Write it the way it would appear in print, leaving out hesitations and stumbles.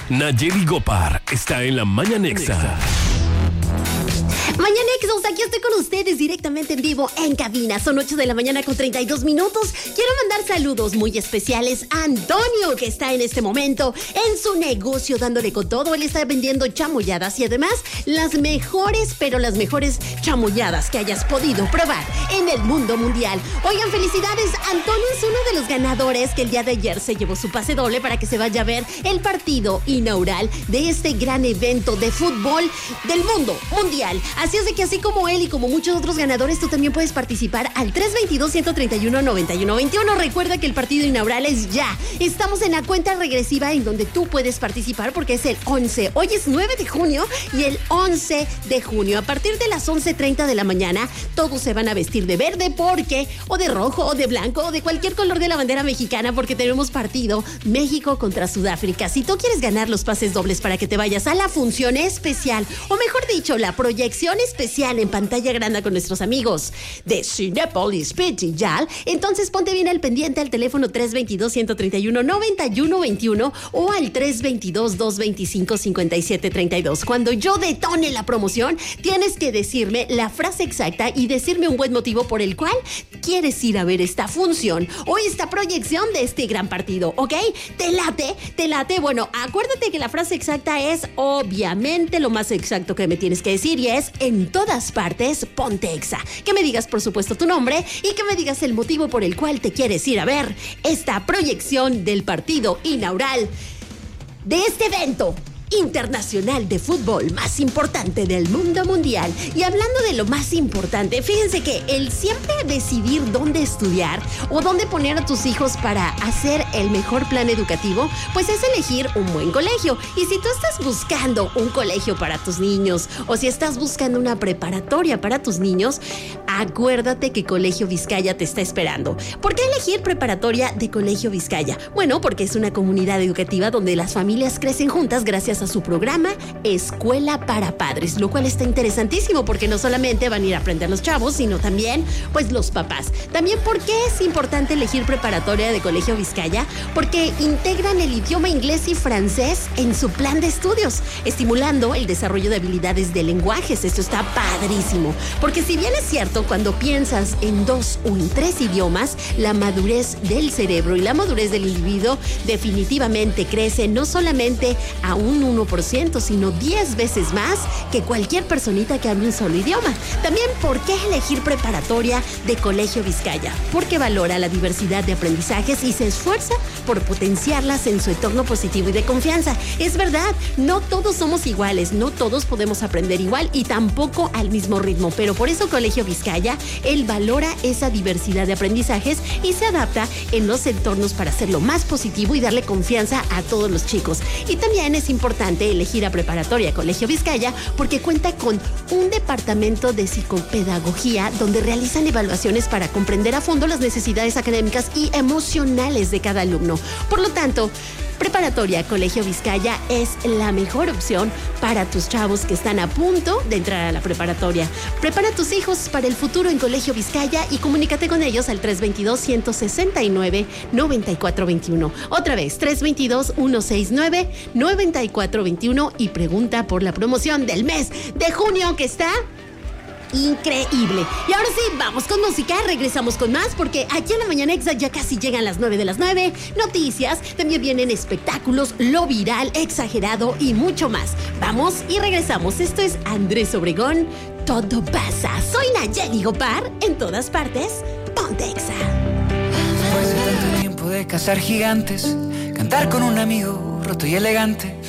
Nayeli Gopar está en la Mañanexa. Mañanexos, aquí estoy con ustedes directamente en vivo en cabina. Son 8 de la mañana con 32 minutos. Quiero mandar saludos muy especiales a Antonio, que está en este momento en su negocio dándole con todo. Él está vendiendo chamoyadas y además las mejores, pero las mejores chamoyadas que hayas podido probar en el mundo mundial. Oigan, felicidades. Antonio es uno de los ganadores que el día de ayer se llevó su pase doble para que se vaya a ver el partido inaugural de este gran evento de fútbol del mundo mundial. Así es de que así como él y como muchos otros ganadores, tú también puedes participar al 322-131-9121. Recuerda que el partido inaugural es ya. Estamos en la cuenta regresiva en donde tú puedes participar porque es el 11. Hoy es 9 de junio y el 11 de junio. A partir de las 11:30 de la mañana, todos se van a vestir de verde porque, o de rojo, o de blanco, o de cualquier color de la bandera mexicana porque tenemos partido México contra Sudáfrica. Si tú quieres ganar los pases dobles para que te vayas a la función especial, o mejor dicho, la proyección especial en pantalla grande con nuestros amigos de Cinépolis Pichillal, entonces ponte bien al pendiente al teléfono 322-131-9121 o al 322-225-5732. Cuando yo detone la promoción, tienes que decirme la frase exacta y decirme un buen motivo por el cual quieres ir a ver esta función o esta proyección de este gran partido, ¿ok? ¿Te late? ¿Te late? Bueno, acuérdate que la frase exacta es obviamente lo más exacto que me tienes que decir y es en todas partes, ponte exa. Que me digas, por supuesto, tu nombre y que me digas el motivo por el cual te quieres ir a ver esta proyección del partido inaugural de este evento internacional de fútbol más importante del mundo mundial. Y hablando de lo más importante, fíjense que el siempre decidir dónde estudiar o dónde poner a tus hijos para hacer el mejor plan educativo, pues es elegir un buen colegio. Y si tú estás buscando un colegio para tus niños o si estás buscando una preparatoria para tus niños, acuérdate que Colegio Vizcaya te está esperando. ¿Por qué elegir preparatoria de Colegio Vizcaya? Bueno, porque es una comunidad educativa donde las familias crecen juntas gracias a su programa Escuela para Padres, lo cual está interesantísimo porque no solamente van a ir a aprender los chavos, sino también pues los papás. También, ¿por qué es importante elegir preparatoria de Colegio Vizcaya? Porque integran el idioma inglés y francés en su plan de estudios, estimulando el desarrollo de habilidades de lenguajes. Esto está padrísimo, porque si bien es cierto, cuando piensas en 2 o en 3 idiomas, la madurez del cerebro y la madurez del individuo definitivamente crece no solamente a un 1%, sino 10 veces más que cualquier personita que hable un solo idioma. También, ¿por qué elegir preparatoria de Colegio Vizcaya? Porque valora la diversidad de aprendizajes y se esfuerza por potenciarlas en su entorno positivo y de confianza. Es verdad, no todos somos iguales, no todos podemos aprender igual y tampoco al mismo ritmo, pero por eso Colegio Vizcaya, él valora esa diversidad de aprendizajes y se adapta en los entornos para hacerlo más positivo y darle confianza a todos los chicos. Y también es importante elegir a preparatoria Colegio Vizcaya porque cuenta con un departamento de psicopedagogía donde realizan evaluaciones para comprender a fondo las necesidades académicas y emocionales de cada alumno. Por lo tanto, preparatoria Colegio Vizcaya es la mejor opción para tus chavos que están a punto de entrar a la preparatoria. Prepara a tus hijos para el futuro en Colegio Vizcaya y comunícate con ellos al 322-169-9421. Otra vez, 322-169-9421 y pregunta por la promoción del mes de junio que está increíble. Y ahora sí, vamos con música, regresamos con más porque aquí en la Mañanexa ya casi llegan las 9 de las 9, noticias, también vienen espectáculos, lo viral, exagerado y mucho más. Vamos y regresamos. Esto es Andrés Obregón, Todo Pasa. Soy Nayeli Gopar, en todas partes, ponte exa. Después de tanto tiempo de cazar gigantes, cantar con un amigo roto y elegante.